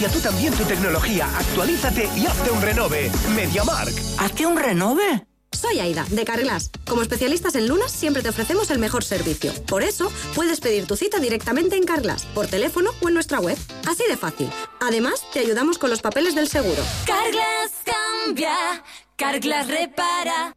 Cambia tú también tu tecnología, actualízate y hazte un renove. MediaMarkt. ¿Hazte un renove? Soy Aida, de Carglass. Como especialistas en lunas, siempre te ofrecemos el mejor servicio. Por eso, puedes pedir tu cita directamente en Carglass, por teléfono o en nuestra web. Así de fácil. Además, te ayudamos con los papeles del seguro. Carglass cambia, Carglass repara.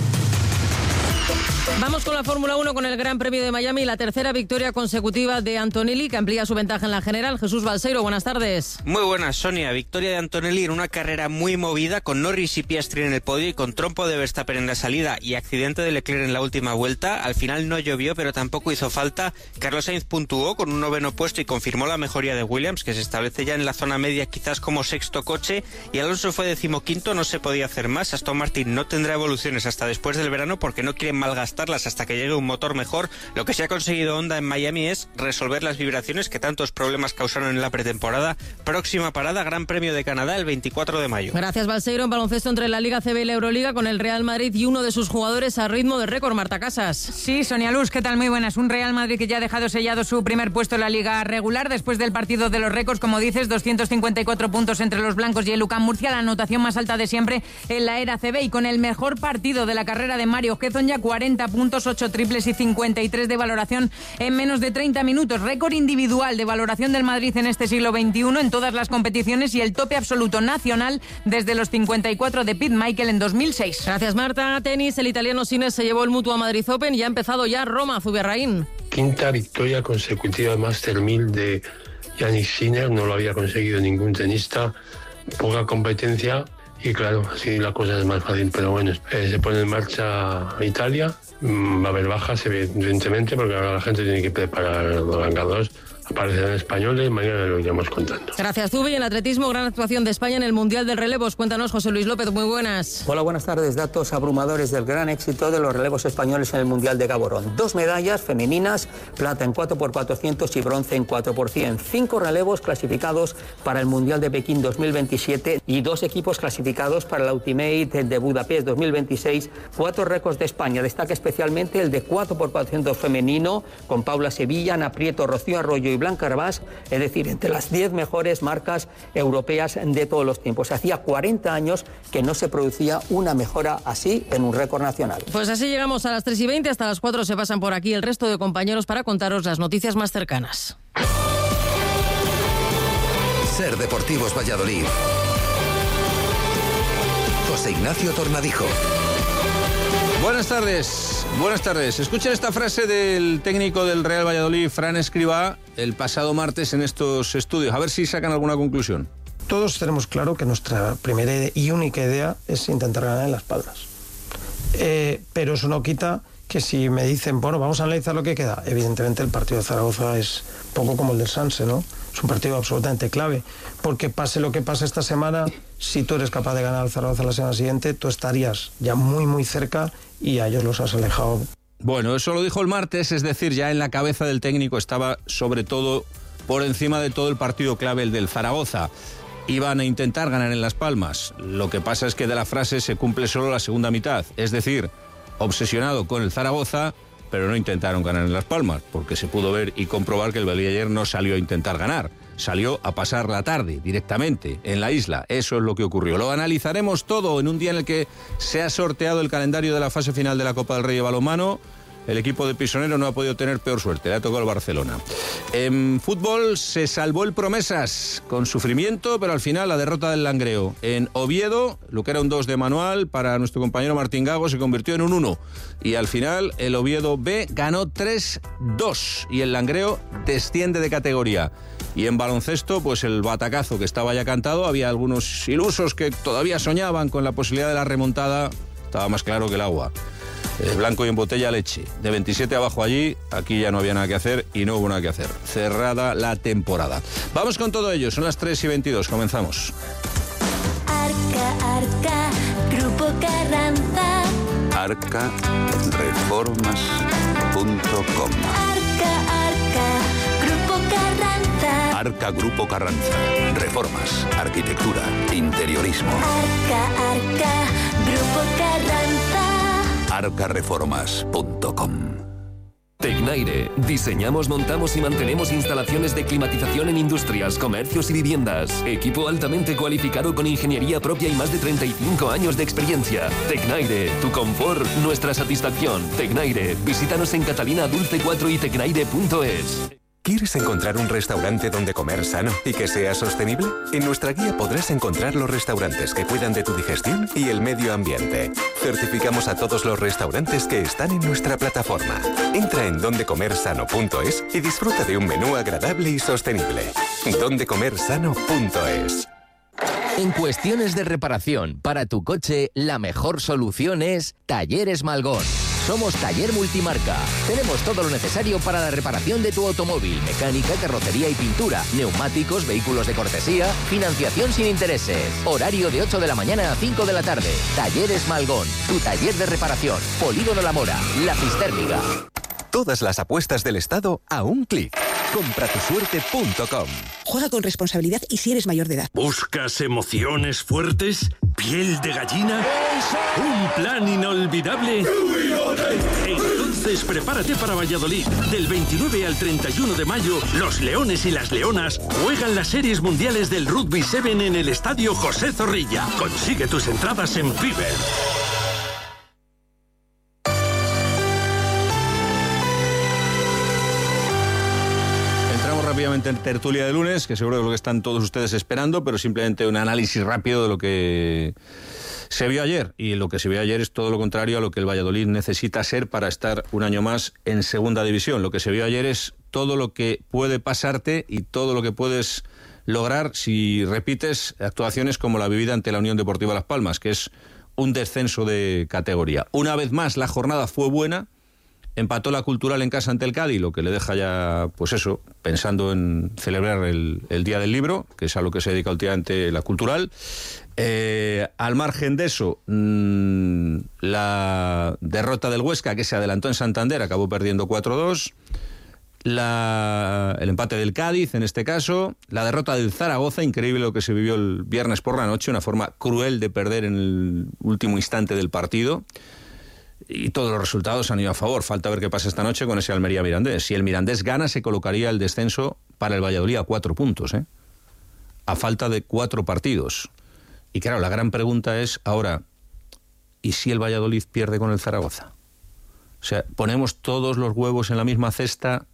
Vamos con la Fórmula 1 con el Gran Premio de Miami, la tercera victoria consecutiva de Antonelli, que amplía su ventaja en la general. Jesús Balseiro, buenas tardes. Muy buenas, Sonia. Victoria de Antonelli en una carrera muy movida, con Norris y Piastri en el podio y con trompo de Verstappen en la salida y accidente de Leclerc en la última vuelta. Al final no llovió, pero tampoco hizo falta. Carlos Sainz puntuó con un 9º puesto y confirmó la mejoría de Williams, que se establece ya en la zona media, quizás como 6º coche, y Alonso fue 15º, no se podía hacer más. Aston Martin no tendrá evoluciones hasta después del verano porque no quieren malgastarlas hasta que llegue un motor mejor. Lo que se ha conseguido Honda en Miami es resolver las vibraciones que tantos problemas causaron en la pretemporada. Próxima parada, Gran Premio de Canadá, el 24 de mayo. Gracias, Balseiro. En baloncesto entre la Liga CB y la Euroliga, con el Real Madrid y uno de sus jugadores a ritmo de récord, Marta Casas. Sí, Sonia Luz, ¿qué tal? Muy buenas. Un Real Madrid que ya ha dejado sellado su primer puesto en la Liga regular después del partido de los récords, como dices, 254 puntos entre los blancos y el UCAM Murcia, la anotación más alta de siempre en la era CB, y con el mejor partido de la carrera de Mario Hezon, ya 40 puntos, 8 triples y 53 de valoración en menos de 30 minutos. Récord individual de valoración del Madrid en este siglo XXI en todas las competiciones y el tope absoluto nacional desde los 54 de Pete Michael en 2006. Gracias, Marta. Tenis, el italiano Sinner se llevó el Mutua Madrid Open y ha empezado ya Roma, Zubiarraín. Quinta victoria consecutiva Master 1000 de Yannick Sinner, no lo había conseguido ningún tenista, poca competencia y claro, así la cosa es más fácil, pero bueno, se pone en marcha Italia. Va a haber bajas, evidentemente, porque ahora la gente tiene que preparar los rangados. Aparecerán españoles, mañana lo iremos contando. Gracias, Zubi. En el atletismo, gran actuación de España en el Mundial de Relevos. Cuéntanos, José Luis López, muy buenas. Hola, buenas tardes. Datos abrumadores del gran éxito de los relevos españoles en el Mundial de Gaborone. 2 medallas femeninas, plata en 4x400 y bronce en 4x100. 5 relevos clasificados para el Mundial de Pekín 2027 y 2 equipos clasificados para la Ultimate de Budapest 2026. 4 récords de España. Destaca especialmente el de 4x400 femenino, con Paula Sevilla, Ana Prieto, Rocío Arroyo y Blanca Arbás, es decir, entre las 10 mejores marcas europeas de todos los tiempos. Hacía 40 años que no se producía una mejora así en un récord nacional. Pues así llegamos a las 3:20, hasta las 4 se pasan por aquí el resto de compañeros para contaros las noticias más cercanas. Ser Deportivos Valladolid. José Ignacio Tornadijo. Buenas tardes, buenas tardes. Escuchen esta frase del técnico del Real Valladolid, Fran Escribá, el pasado martes en estos estudios. A ver si sacan alguna conclusión. Todos tenemos claro que nuestra primera y única idea es intentar ganar en Las Palmas. Pero eso no quita que si me dicen, bueno, vamos a analizar lo que queda. Evidentemente el partido de Zaragoza es poco como el del Sanse, ¿no? Es un partido absolutamente clave, porque pase lo que pase esta semana, si tú eres capaz de ganar al Zaragoza la semana siguiente, tú estarías ya muy, muy cerca y a ellos los has alejado. Bueno, eso lo dijo el martes, es decir, ya en la cabeza del técnico estaba sobre todo, por encima de todo, el partido clave, el del Zaragoza. Iban a intentar ganar en Las Palmas. Lo que pasa es que de la frase se cumple solo la segunda mitad, es decir, obsesionado con el Zaragoza, pero no intentaron ganar en Las Palmas, porque se pudo ver y comprobar que el Valladolid ayer no salió a intentar ganar, salió a pasar la tarde directamente en la isla. Eso es lo que ocurrió. Lo analizaremos todo en un día en el que se ha sorteado el calendario de la fase final de la Copa del Rey de balonmano. El equipo de Pisonero no ha podido tener peor suerte, le ha tocado el Barcelona. En fútbol se salvó el Promesas, con sufrimiento, pero al final la derrota del Langreo. En Oviedo, lo que era un 2 de manual para nuestro compañero Martín Gago, se convirtió en un 1. Y al final el Oviedo B ganó 3-2 y el Langreo desciende de categoría. Y en baloncesto, pues el batacazo que estaba ya cantado, había algunos ilusos que todavía soñaban con la posibilidad de la remontada, estaba más claro que el agua. Blanco y en botella leche. De 27 abajo allí, aquí ya no había nada que hacer y no hubo nada que hacer. Cerrada la temporada. Vamos con todo ello, son las 3:22, comenzamos. Arca, Grupo Carranza. Arcareformas.com. Arca, Grupo Carranza. Arca Grupo Carranza. Reformas, arquitectura, interiorismo. Arca, Grupo Carranza. Arcareformas.com. Tecnaire. Diseñamos, montamos y mantenemos instalaciones de climatización en industrias, comercios y viviendas. Equipo altamente cualificado con ingeniería propia y más de 35 años de experiencia. Tecnaire. Tu confort, nuestra satisfacción. Tecnaire. Visítanos en Catalina Dulce 4 y tecnaire.es. ¿Quieres encontrar un restaurante donde comer sano y que sea sostenible? En nuestra guía podrás encontrar los restaurantes que cuidan de tu digestión y el medio ambiente. Certificamos a todos los restaurantes que están en nuestra plataforma. Entra en dondecomersano.es y disfruta de un menú agradable y sostenible. dondecomersano.es. En cuestiones de reparación para tu coche, la mejor solución es Talleres Malgón. Somos Taller Multimarca. Tenemos todo lo necesario para la reparación de tu automóvil, mecánica, carrocería y pintura, neumáticos, vehículos de cortesía, financiación sin intereses. Horario de 8 de la mañana a 5 de la tarde. Talleres Malgón, tu taller de reparación. Polígono La Mora, La Cistérmiga. Todas las apuestas del Estado a un clic. Compratusuerte.com. Juega con responsabilidad y si eres mayor de edad. ¿Buscas emociones fuertes? ¿Piel de gallina? ¿Un plan inolvidable? Entonces prepárate para Valladolid. Del 29 al 31 de mayo, los Leones y las Leonas juegan las series mundiales del Rugby 7 en el Estadio José Zorrilla. Consigue tus entradas en Fever. Rápidamente en tertulia de lunes, que seguro que es lo que están todos ustedes esperando, pero simplemente un análisis rápido de lo que se vio ayer. Y lo que se vio ayer es todo lo contrario a lo que el Valladolid necesita ser para estar un año más en segunda división. Lo que se vio ayer es todo lo que puede pasarte y todo lo que puedes lograr si repites actuaciones como la vivida ante la Unión Deportiva Las Palmas, que es un descenso de categoría. Una vez más, la jornada fue buena. Empató la Cultural en casa ante el Cádiz, lo que le deja ya, pues eso, pensando en celebrar el Día del Libro, que es a lo que se dedica últimamente la Cultural. Al margen de eso, la derrota del Huesca, que se adelantó en Santander, acabó perdiendo 4-2. El empate del Cádiz, en este caso. La derrota del Zaragoza, increíble lo que se vivió el viernes por la noche, una forma cruel de perder en el último instante del partido. Y todos los resultados han ido a favor. Falta ver qué pasa esta noche con ese Almería-Mirandés. Si el Mirandés gana, se colocaría el descenso para el Valladolid a 4 puntos, a falta de 4 partidos. Y claro, la gran pregunta es ahora, ¿y si el Valladolid pierde con el Zaragoza? O sea, ponemos todos los huevos en la misma cesta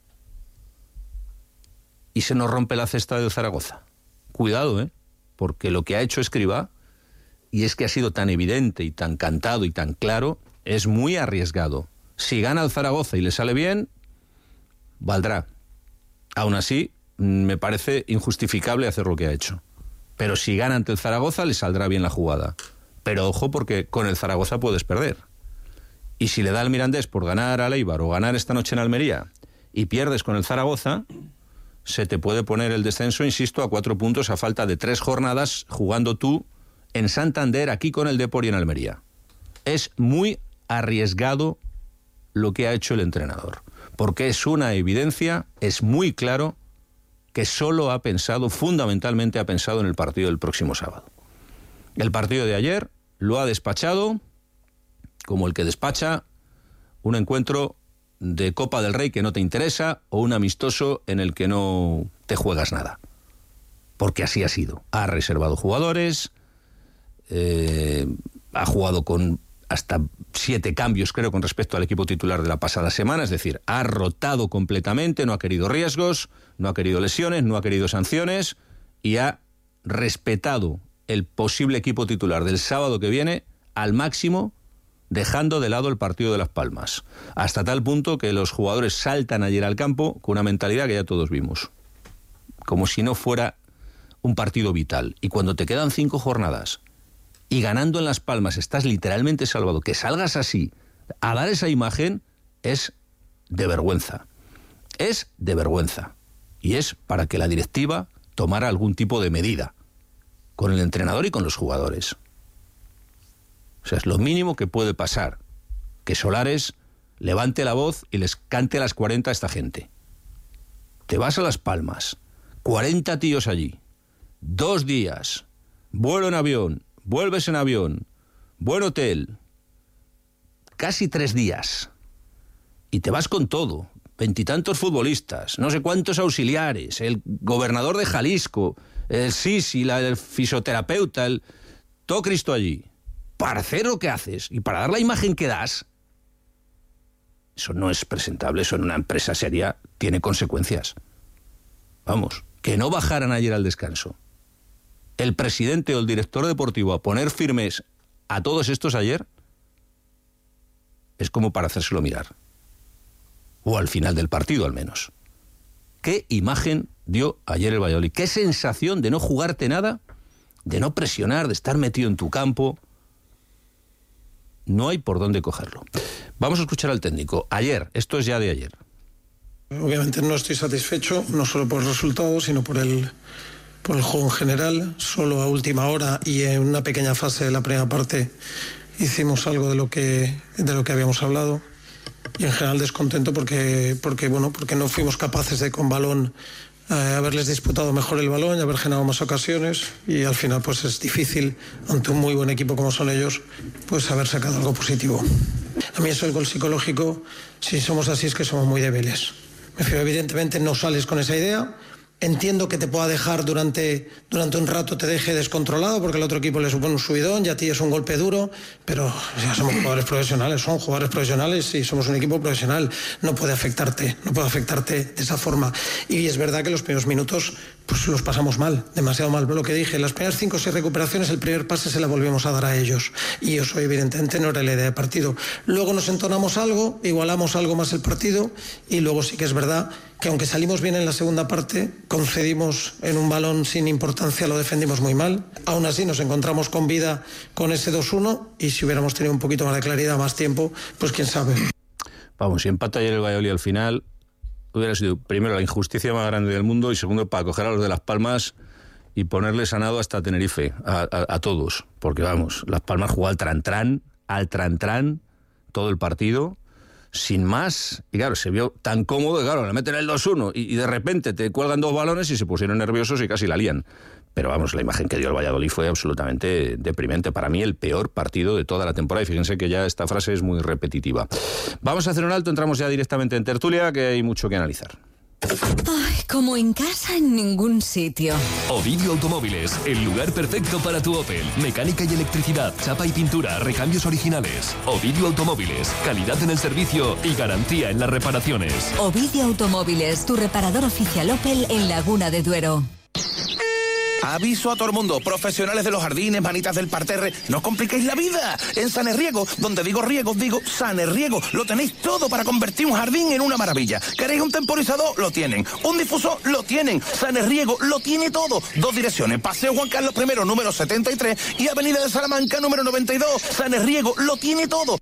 y se nos rompe la cesta del Zaragoza. Cuidado, porque lo que ha hecho Escribá, y es que ha sido tan evidente y tan cantado y tan claro, es muy arriesgado. Si gana el Zaragoza y le sale bien, valdrá. Aún así, me parece injustificable hacer lo que ha hecho. Pero si gana ante el Zaragoza, le saldrá bien la jugada. Pero ojo, porque con el Zaragoza puedes perder. Y si le da al Mirandés por ganar al Eibar o ganar esta noche en Almería y pierdes con el Zaragoza, se te puede poner el descenso, insisto, a 4 puntos a falta de 3 jornadas jugando tú en Santander, aquí con el Depor y en Almería. Es muy arriesgado lo que ha hecho el entrenador, porque es una evidencia, es muy claro que solo ha pensado, fundamentalmente ha pensado en el partido del próximo sábado. El partido de ayer lo ha despachado como el que despacha un encuentro de Copa del Rey que no te interesa o un amistoso en el que no te juegas nada, porque así ha sido. Ha reservado jugadores, ha jugado con hasta 7 cambios, creo, con respecto al equipo titular de la pasada semana, es decir, ha rotado completamente, no ha querido riesgos, no ha querido lesiones, no ha querido sanciones y ha respetado el posible equipo titular del sábado que viene al máximo, dejando de lado el partido de Las Palmas, hasta tal punto que los jugadores saltan ayer al campo con una mentalidad que ya todos vimos, como si no fuera un partido vital. Y cuando te quedan 5 jornadas y ganando en Las Palmas estás literalmente salvado, que salgas así a dar esa imagen es de vergüenza. Es de vergüenza. Y es para que la directiva tomara algún tipo de medida con el entrenador y con los jugadores. O sea, es lo mínimo que puede pasar, que Solares levante la voz y les cante las 40 a esta gente. Te vas a Las Palmas, 40 tíos allí, 2 días, vuelo en avión, vuelves en avión, buen hotel, casi 3 días, y te vas con todo, veintitantos futbolistas, no sé cuántos auxiliares, el gobernador de Jalisco, el Sisi, el fisioterapeuta, todo Cristo allí, para hacer lo que haces y para dar la imagen que das, eso no es presentable, eso en una empresa seria tiene consecuencias. Vamos, que no bajaran ayer al descanso el presidente o el director deportivo a poner firmes a todos estos ayer, es como para hacérselo mirar. O al final del partido, al menos. ¿Qué imagen dio ayer el Valladolid? ¿Qué sensación de no jugarte nada? De no presionar, de estar metido en tu campo. No hay por dónde cogerlo. Vamos a escuchar al técnico. Ayer, esto es ya de ayer. Obviamente no estoy satisfecho, no solo por el resultado, sino por el juego en general. Solo a última hora y en una pequeña fase de la primera parte hicimos algo de lo que habíamos hablado. Y en general descontento porque no fuimos capaces de con balón haberles disputado mejor el balón y haber generado más ocasiones, y al final pues es difícil ante un muy buen equipo como son ellos pues haber sacado algo positivo. A mí eso del gol psicológico, si somos así es que somos muy débiles. Me refiero, evidentemente no sales con esa idea. Entiendo que te pueda dejar durante un rato, te deje descontrolado porque al otro equipo le supone un subidón y a ti es un golpe duro, pero ya somos jugadores profesionales, son jugadores profesionales y somos un equipo profesional. No puede afectarte de esa forma. Y es verdad que los primeros minutos pues los pasamos mal, demasiado mal. Lo que dije, las primeras 5 o 6 recuperaciones, el primer pase se la volvimos a dar a ellos. Y eso evidentemente no era la idea de partido. Luego nos entonamos algo, igualamos algo más el partido y luego sí que es verdad que aunque salimos bien en la segunda parte, concedimos en un balón sin importancia, lo defendimos muy mal. Aún así nos encontramos con vida con ese 2-1 y si hubiéramos tenido un poquito más de claridad, más tiempo, pues quién sabe. Vamos, si empata ayer el Valladolid al final, hubiera sido primero la injusticia más grande del mundo y segundo para coger a los de Las Palmas y ponerle sanado hasta Tenerife, a todos. Porque vamos, Las Palmas jugó al tran-tran, todo el partido, sin más, y claro, se vio tan cómodo que claro, le meten el 2-1 y de repente te cuelgan 2 balones y se pusieron nerviosos y casi la lían. Pero vamos, la imagen que dio el Valladolid fue absolutamente deprimente. Para mí el peor partido de toda la temporada, y fíjense que ya esta frase es muy repetitiva. Vamos a hacer un alto, entramos ya directamente en tertulia, que hay mucho que analizar. Ay, como en casa en ningún sitio. Ovidio Automóviles, el lugar perfecto para tu Opel. Mecánica y electricidad, chapa y pintura, recambios originales. Ovidio Automóviles, calidad en el servicio y garantía en las reparaciones. Ovidio Automóviles, tu reparador oficial Opel en Laguna de Duero. Aviso a todo el mundo, profesionales de los jardines, manitas del parterre, no os compliquéis la vida. En Sanerriego, donde digo riego, digo Sanerriego, lo tenéis todo para convertir un jardín en una maravilla. ¿Queréis un temporizador? Lo tienen. ¿Un difusor? Lo tienen. Sanerriego lo tiene todo. 2 direcciones, Paseo Juan Carlos I, número 73 y Avenida de Salamanca, número 92. Sanerriego lo tiene todo.